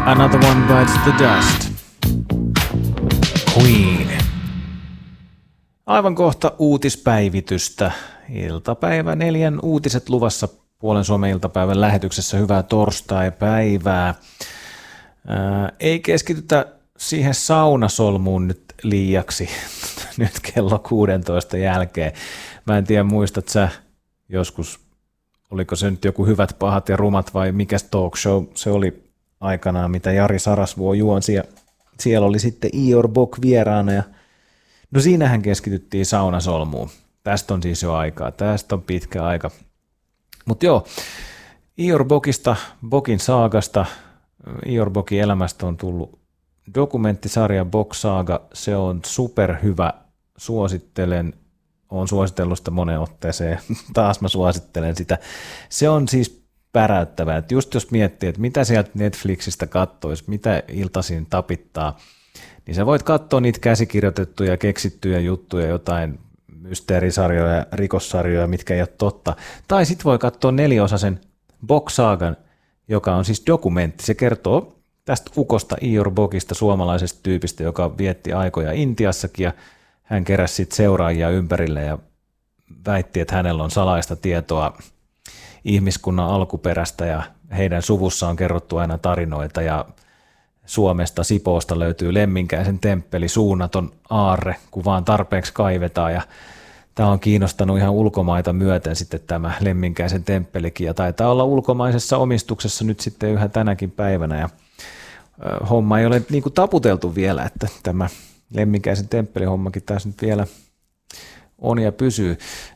Another One Bites the Dust. Queen. Aivan kohta uutispäivitystä. Iltapäivä 4 uutiset luvassa Puolen Suomen iltapäivän lähetyksessä. Hyvää torstai-päivää. Ei keskitytä siihen saunasolmuun nyt liiaksi nyt kello 16 jälkeen. Mä en tiedä, muistat sä joskus, oliko se nyt joku Hyvät, pahat ja rumat vai mikä talk show se oli aikanaan, mitä Jari Sarasvuo juonsi, ja siellä oli sitten Ior Bock vieraana, ja no siinähän keskityttiin saunasolmuun. Tästä on siis jo aikaa, tästä on pitkä aika. Mutta joo, Ior Bockista, Bockin saagasta, Ior Bockin elämästä on tullut dokumenttisarja Bock Saaga, se on superhyvä, suosittelen, olen suositellut sitä moneen otteeseen, taas mä suosittelen sitä. Se on siis päräyttävää, että just jos miettii, että mitä sieltä Netflixistä kattoisi, mitä iltaisin tapittaa, niin sä voit katsoa niitä käsikirjoitettuja, keksittyjä juttuja, jotain mysteerisarjoja, rikossarjoja, mitkä ei ole totta. Tai sit voi katsoa 4-osaisen Bock Saagan, joka on siis dokumentti. Se kertoo tästä ukosta Ior Bockista, suomalaisesta tyypistä, joka vietti aikoja Intiassakin, ja hän keräsi sit seuraajia ympärille ja väitti, että hänellä on salaista tietoa ihmiskunnan alkuperästä, ja heidän suvussa on kerrottu aina tarinoita, ja Suomesta, Sipoosta löytyy Lemminkäisen temppeli, suunnaton aarre, kun vaan tarpeeksi kaivetaan, ja tämä on kiinnostanut ihan ulkomaita myöten sitten tämä Lemminkäisen temppelikin, ja taitaa olla ulkomaisessa omistuksessa nyt sitten yhä tänäkin päivänä, ja homma ei ole niin kuin taputeltu vielä, että tämä Lemminkäisen temppelihommakin tässä nyt vielä on ja pysyy.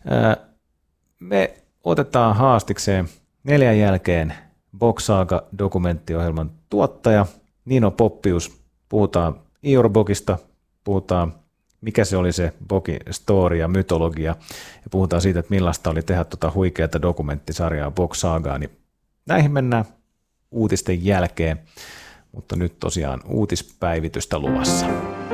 Me otetaan haastikseen 4 jälkeen Bock Saaga -dokumenttiohjelman tuottaja Nino Poppius. Puhutaan Ior Bockista, puhutaan mikä se oli se Bockin story ja mytologia, ja puhutaan siitä, että millaista oli tehdä tuota huikeata dokumenttisarjaa Bock Saagaa, niin näihin mennään uutisten jälkeen, mutta nyt tosiaan uutispäivitystä luvassa.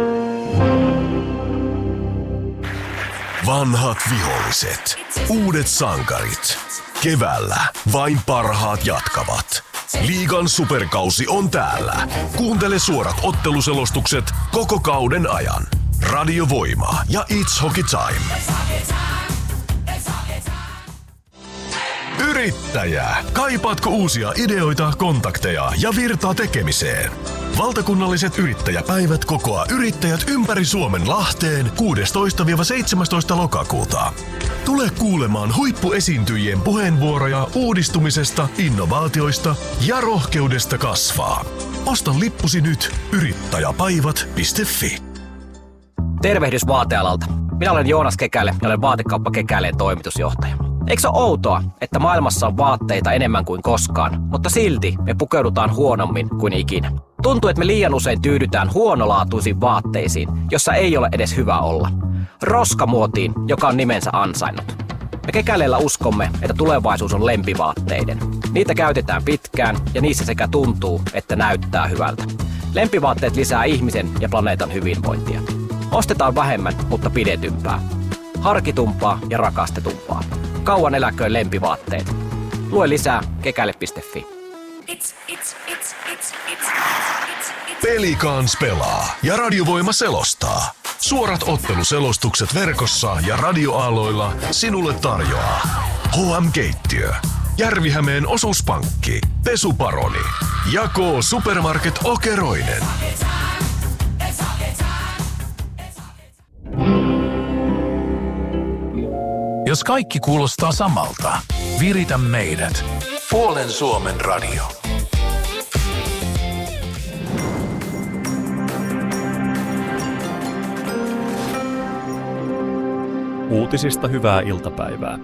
Vanhat viholliset, uudet sankarit. Keväällä vain parhaat jatkavat. Liigan superkausi on täällä. Kuuntele suorat otteluselostukset koko kauden ajan. Radio Voima ja It's Hockey Time. Yrittäjä, kaipaatko uusia ideoita, kontakteja ja virtaa tekemiseen? Valtakunnalliset yrittäjäpäivät kokoaa yrittäjät ympäri Suomen Lahteen 16-17 lokakuuta. Tule kuulemaan huippuesiintyjien puheenvuoroja uudistumisesta, innovaatioista ja rohkeudesta kasvaa. Osta lippusi nyt yrittäjäpäivät.fi. Tervehdys vaatealalta. Minä olen Joonas Kekäle ja olen Vaatekauppa Kekäleen toimitusjohtaja. Eikö se ole outoa, että maailmassa on vaatteita enemmän kuin koskaan, mutta silti me pukeudutaan huonommin kuin ikinä? Tuntuu, että me liian usein tyydytään huonolaatuisiin vaatteisiin, jossa ei ole edes hyvä olla. Roskamuotiin, joka on nimensä ansainnut. Me Kekäleellä uskomme, että tulevaisuus on lempivaatteiden. Niitä käytetään pitkään ja niissä sekä tuntuu että näyttää hyvältä. Lempivaatteet lisää ihmisen ja planeetan hyvinvointia. Ostetaan vähemmän, mutta pidetympää. Harkitumpaa ja rakastetumpaa. Kauan eläköön lempivaatteet. Lue lisää kekäle.fi. Pelikans pelaa ja Radiovoima selostaa. Suorat otteluselostukset verkossa ja radioaaloilla sinulle tarjoaa HM-keittiö, Järvihämeen osuuspankki, Pesuparoni ja K-Supermarket Okeroinen. Jos kaikki kuulostaa samalta, viritä meidät. Puolen Suomen radio. Uutisista hyvää iltapäivää.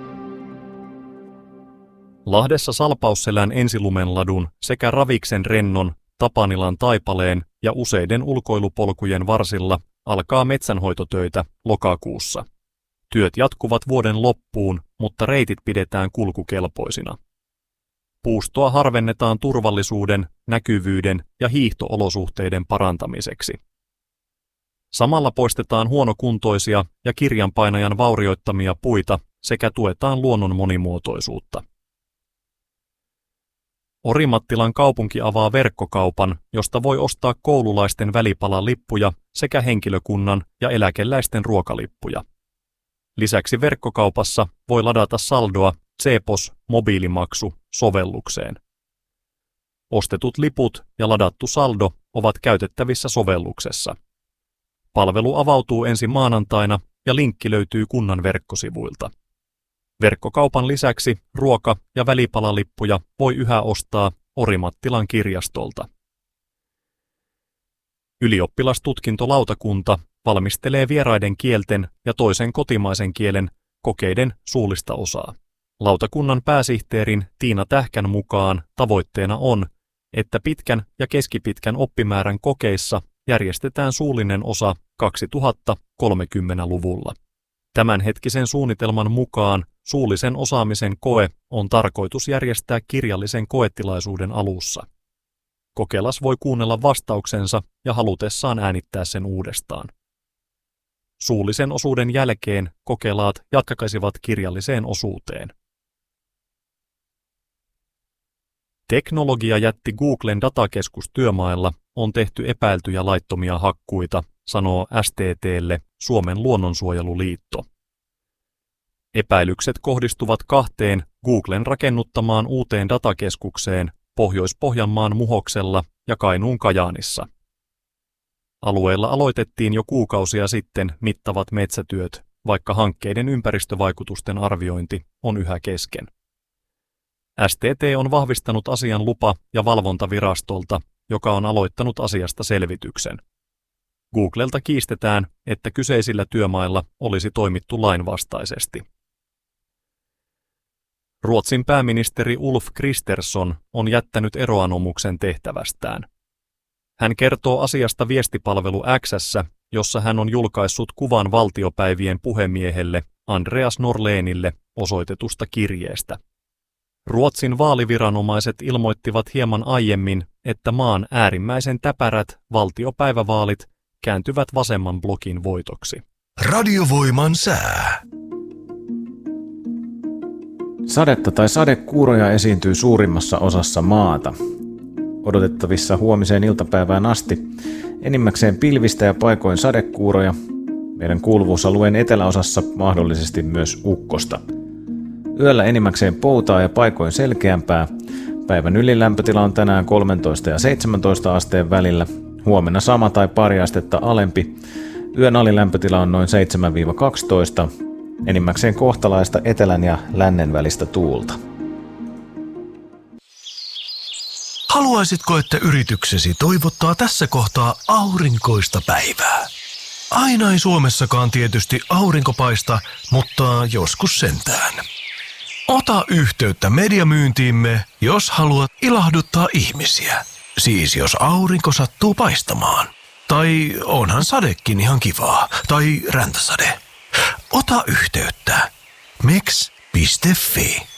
Lahdessa Salpausselän ensilumenladun sekä Raviksen rennon, Tapanilan taipaleen ja useiden ulkoilupolkujen varsilla alkaa metsänhoitotöitä lokakuussa. Työt jatkuvat vuoden loppuun, mutta reitit pidetään kulkukelpoisina. Puustoa harvennetaan turvallisuuden, näkyvyyden ja hiihtoolosuhteiden parantamiseksi. Samalla poistetaan huonokuntoisia ja kirjanpainajan vaurioittamia puita sekä tuetaan luonnon monimuotoisuutta. Orimattilan kaupunki avaa verkkokaupan, josta voi ostaa koululaisten välipalalippuja sekä henkilökunnan ja eläkeläisten ruokalippuja. Lisäksi verkkokaupassa voi ladata saldoa CPOS-mobiilimaksu sovellukseen. Ostetut liput ja ladattu saldo ovat käytettävissä sovelluksessa. Palvelu avautuu ensi maanantaina ja linkki löytyy kunnan verkkosivuilta. Verkkokaupan lisäksi ruoka- ja välipalalippuja voi yhä ostaa Orimattilan kirjastolta. Ylioppilastutkintolautakunta valmistelee vieraiden kielten ja toisen kotimaisen kielen kokeiden suullista osaa. Lautakunnan pääsihteerin Tiina Tähkän mukaan tavoitteena on, että pitkän ja keskipitkän oppimäärän kokeissa järjestetään suullinen osa 2030-luvulla. Tämänhetkisen suunnitelman mukaan suullisen osaamisen koe on tarkoitus järjestää kirjallisen koetilaisuuden alussa. Kokelas voi kuunnella vastauksensa ja halutessaan äänittää sen uudestaan. Suullisen osuuden jälkeen kokelaat jatkaisivat kirjalliseen osuuteen. Teknologiajätti Googlen datakeskus työmailla on tehty epäiltyjä laittomia hakkuita, sanoo STT:lle Suomen luonnonsuojeluliitto. Epäilykset kohdistuvat 2 Googlen rakennuttamaan uuteen datakeskukseen Pohjois-Pohjanmaan Muhoksella ja Kainuun Kajaanissa. Alueella aloitettiin jo kuukausia sitten mittavat metsätyöt, vaikka hankkeiden ympäristövaikutusten arviointi on yhä kesken. STT on vahvistanut asian lupa- ja valvontavirastolta, joka on aloittanut asiasta selvityksen. Googlelta kiistetään, että kyseisillä työmailla olisi toimittu lainvastaisesti. Ruotsin pääministeri Ulf Kristersson on jättänyt eroanomuksen tehtävästään. Hän kertoo asiasta viestipalvelu X:ssä, jossa hän on julkaissut kuvan valtiopäivien puhemiehelle Andreas Norlénille osoitetusta kirjeestä. Ruotsin vaaliviranomaiset ilmoittivat hieman aiemmin, että maan äärimmäisen täpärät valtiopäivävaalit kääntyvät vasemman blokin voitoksi. Radiovoiman sää. Sadetta tai sadekuuroja esiintyy suurimmassa osassa maata. Odotettavissa huomiseen iltapäivään asti enimmäkseen pilvistä ja paikoin sadekuuroja, meidän kuuluvuusalueen eteläosassa mahdollisesti myös ukkosta. Yöllä enimmäkseen poutaa ja paikoin selkeämpää. Päivän ylilämpötila on tänään 13 ja 17 asteen välillä, huomenna sama tai pari astetta alempi. Yön alilämpötila on noin 7-12, enimmäkseen kohtalaista etelän ja lännen välistä tuulta. Haluaisitko, että yrityksesi toivottaa tässä kohtaa aurinkoista päivää? Aina ei Suomessakaan tietysti aurinko paista, mutta joskus sentään. Ota yhteyttä mediamyyntiimme, jos haluat ilahduttaa ihmisiä. Siis jos aurinko sattuu paistamaan. Tai onhan sadekin ihan kivaa. Tai räntäsade. Ota yhteyttä. meks.fi